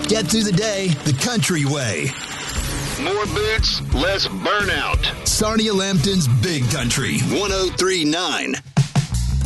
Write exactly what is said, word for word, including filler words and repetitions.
Get through the day the country way. More boots, less burnout. Sarnia Lambton's Big Country, one oh three point nine